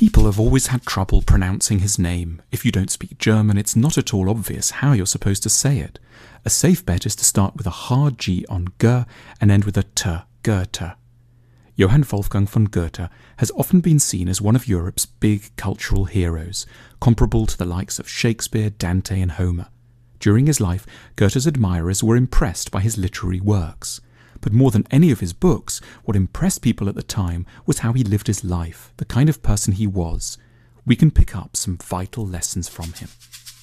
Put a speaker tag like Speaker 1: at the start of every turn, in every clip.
Speaker 1: People have always had trouble pronouncing his name. If you don't speak German, it's not at all obvious how you're supposed to say it. A safe bet is to start with a hard G on G and end with a T, Goethe. Johann Wolfgang von Goethe has often been seen as one of Europe's big cultural heroes, comparable to the likes of Shakespeare, Dante and Homer. During his life, Goethe's admirers were impressed by his literary works. But more than any of his books, what impressed people at the time was how he lived his life, the kind of person he was. We can pick up some vital lessons from him.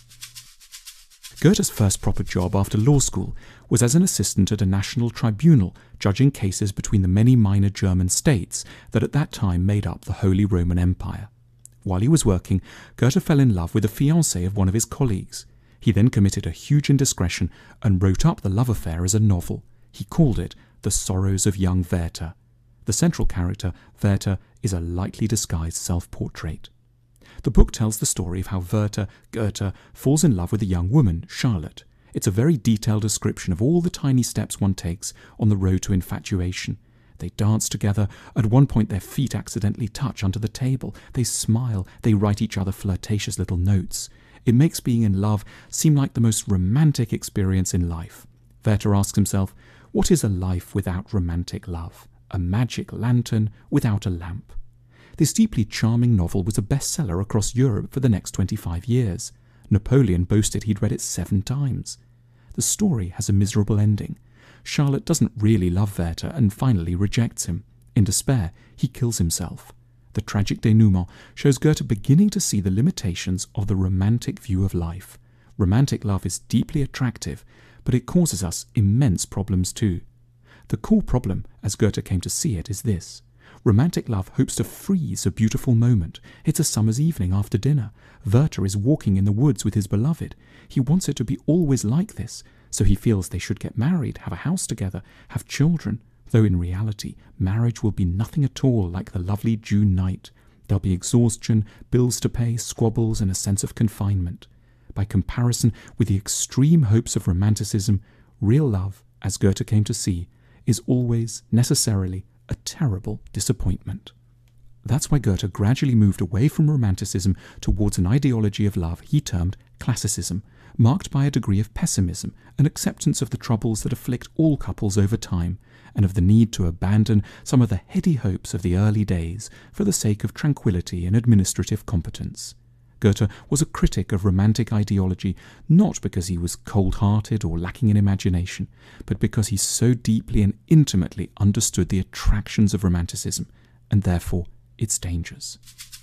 Speaker 1: Goethe's first proper job after law school was as an assistant at a national tribunal judging cases between the many minor German states that at that time made up the Holy Roman Empire. While he was working, Goethe fell in love with the fiancée of one of his colleagues. He then committed a huge indiscretion and wrote up the love affair as a novel. He called it The Sorrows of Young Werther. The central character, Werther, is a lightly disguised self-portrait. The book tells the story of how Werther, Goethe, falls in love with a young woman, Charlotte. It's a very detailed description of all the tiny steps one takes on the road to infatuation. They dance together. At one point their feet accidentally touch under the table. They smile. They write each other flirtatious little notes. It makes being in love seem like the most romantic experience in life. Werther asks himself, what is a life without romantic love? A magic lantern without a lamp. This deeply charming novel was a bestseller across Europe for the next 25 years. Napoleon boasted he'd read it 7 times. The story has a miserable ending. Charlotte doesn't really love Werther and finally rejects him. In despair, he kills himself. The tragic denouement shows Goethe beginning to see the limitations of the romantic view of life. Romantic love is deeply attractive, but it causes us immense problems too. The core problem, as Goethe came to see it, is this. Romantic love hopes to freeze a beautiful moment. It's a summer's evening after dinner. Werther is walking in the woods with his beloved. He wants it to be always like this, so he feels they should get married, have a house together, have children, though in reality, marriage will be nothing at all like the lovely June night. There'll be exhaustion, bills to pay, squabbles, and a sense of confinement. By comparison with the extreme hopes of romanticism, real love, as Goethe came to see, is always, necessarily, a terrible disappointment. That's why Goethe gradually moved away from romanticism towards an ideology of love he termed classicism, marked by a degree of pessimism, an acceptance of the troubles that afflict all couples over time, and of the need to abandon some of the heady hopes of the early days for the sake of tranquility and administrative competence. Goethe was a critic of romantic ideology, not because he was cold-hearted or lacking in imagination, but because he so deeply and intimately understood the attractions of romanticism, and therefore its dangers.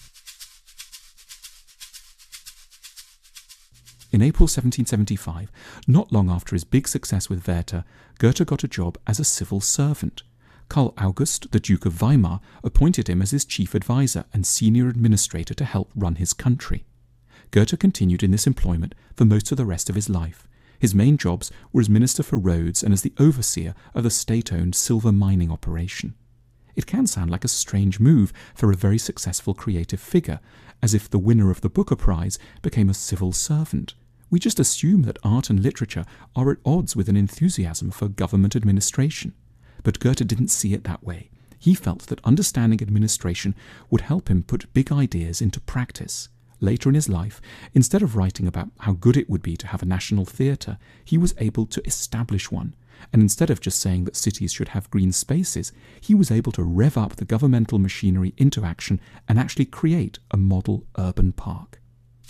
Speaker 1: In April 1775, not long after his big success with Werther, Goethe got a job as a civil servant. Karl August, the Duke of Weimar, appointed him as his chief advisor and senior administrator to help run his country. Goethe continued in this employment for most of the rest of his life. His main jobs were as Minister for Roads and as the overseer of the state-owned silver mining operation. It can sound like a strange move for a very successful creative figure, as if the winner of the Booker Prize became a civil servant. We just assume that art and literature are at odds with an enthusiasm for government administration. But Goethe didn't see it that way. He felt that understanding administration would help him put big ideas into practice. Later in his life, instead of writing about how good it would be to have a national theatre, he was able to establish one. And instead of just saying that cities should have green spaces, he was able to rev up the governmental machinery into action and actually create a model urban park.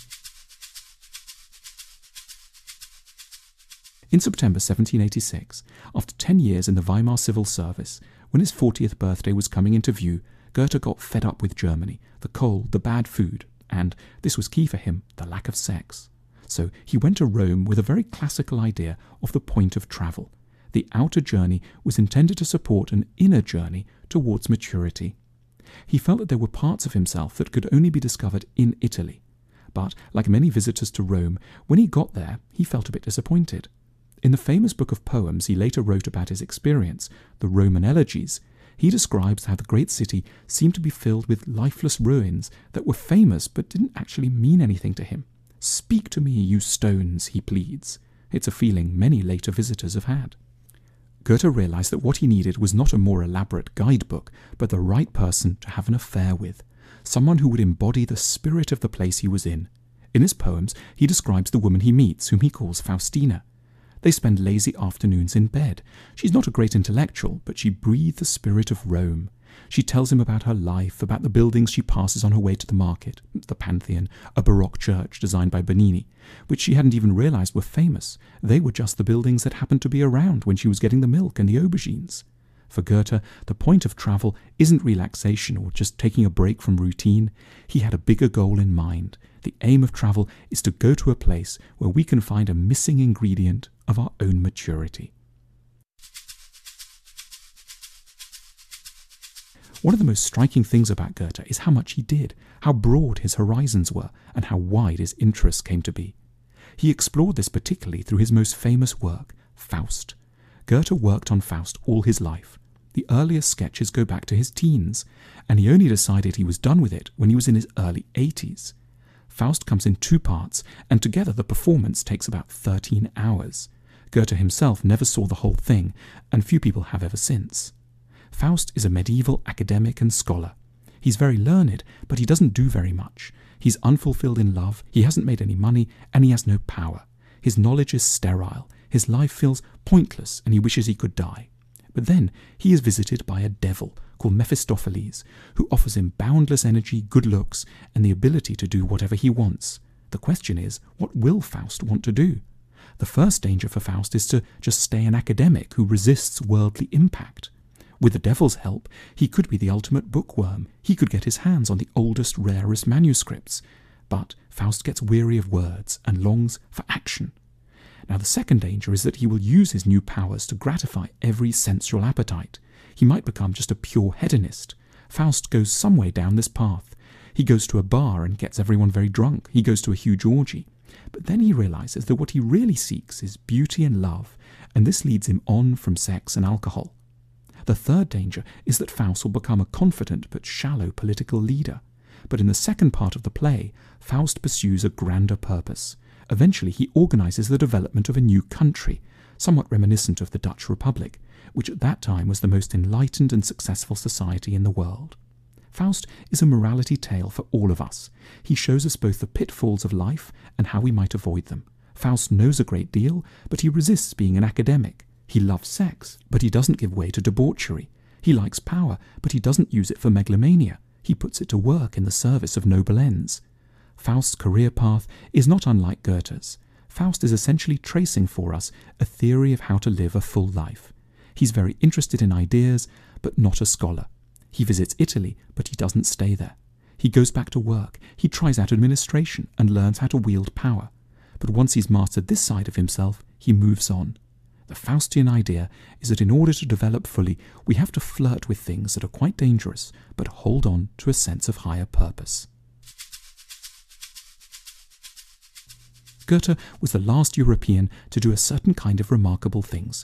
Speaker 1: In September 1786, after 10 years in the Weimar civil service, when his 40th birthday was coming into view, Goethe got fed up with Germany, the cold, the bad food, and, this was key for him, the lack of sex. So he went to Rome with a very classical idea of the point of travel. The outer journey was intended to support an inner journey towards maturity. He felt that there were parts of himself that could only be discovered in Italy. But, like many visitors to Rome, when he got there, he felt a bit disappointed. In the famous book of poems he later wrote about his experience, the Roman Elegies, he describes how the great city seemed to be filled with lifeless ruins that were famous but didn't actually mean anything to him. "Speak to me, you stones," he pleads. It's a feeling many later visitors have had. Goethe realized that what he needed was not a more elaborate guidebook, but the right person to have an affair with. someone who would embody the spirit of the place he was in. In his poems, he describes the woman he meets, whom he calls Faustina. They spend lazy afternoons in bed. She's not a great intellectual, but she breathed the spirit of Rome. She tells him about her life, about the buildings she passes on her way to the market, the Pantheon, a Baroque church designed by Bernini, which she hadn't even realized were famous. They were just the buildings that happened to be around when she was getting the milk and the aubergines. For Goethe, the point of travel isn't relaxation or just taking a break from routine. He had a bigger goal in mind. The aim of travel is to go to a place where we can find a missing ingredient of our own maturity. One of the most striking things about Goethe is how much he did, how broad his horizons were, and how wide his interests came to be. He explored this particularly through his most famous work, Faust. Goethe worked on Faust all his life. The earliest sketches go back to his teens, and he only decided he was done with it when he was in his early 80s. Faust comes in 2 parts, and together the performance takes about 13 hours. Goethe himself never saw the whole thing, and few people have ever since. Faust is a medieval academic and scholar. He's very learned, but he doesn't do very much. He's unfulfilled in love, he hasn't made any money, and he has no power. His knowledge is sterile, his life feels pointless, and he wishes he could die. But then he is visited by a devil called Mephistopheles, who offers him boundless energy, good looks, and the ability to do whatever he wants. The question is, what will Faust want to do? The first danger for Faust is to just stay an academic who resists worldly impact. With the devil's help, he could be the ultimate bookworm. He could get his hands on the oldest, rarest manuscripts. But Faust gets weary of words and longs for action. Now the second danger is that he will use his new powers to gratify every sensual appetite. He might become just a pure hedonist. Faust goes some way down this path. He goes to a bar and gets everyone very drunk. He goes to a huge orgy. But then he realizes that what he really seeks is beauty and love, and this leads him on from sex and alcohol. The third danger is that Faust will become a confident but shallow political leader. But in the second part of the play, Faust pursues a grander purpose. Eventually he organizes the development of a new country, somewhat reminiscent of the Dutch Republic, which at that time was the most enlightened and successful society in the world. Faust is a morality tale for all of us. He shows us both the pitfalls of life and how we might avoid them. Faust knows a great deal, but he resists being an academic. He loves sex, but he doesn't give way to debauchery. He likes power, but he doesn't use it for megalomania. He puts it to work in the service of noble ends. Faust's career path is not unlike Goethe's. Faust is essentially tracing for us a theory of how to live a full life. He's very interested in ideas, but not a scholar. He visits Italy, but he doesn't stay there. He goes back to work, he tries out administration and learns how to wield power. But once he's mastered this side of himself, he moves on. The Faustian idea is that in order to develop fully, we have to flirt with things that are quite dangerous, but hold on to a sense of higher purpose. Goethe was the last European to do a certain kind of remarkable things.